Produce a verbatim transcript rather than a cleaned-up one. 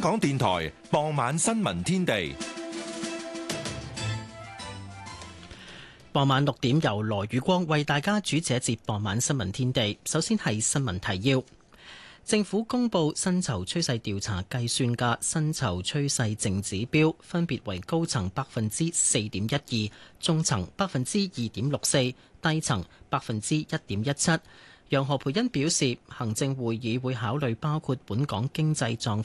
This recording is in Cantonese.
港電台傍晚新聞天地。 傍晚六點由羅宇光為大家主持一節傍晚新聞天地。首先係新聞提要。政府公布薪酬趨勢調查計算嘅薪酬趨勢淨指標，分別為高層百分之四點一二，中層百分之二點六四，低層百分之一點一七。楊何蓓茵表示，行政會議會考慮包括本港經濟狀況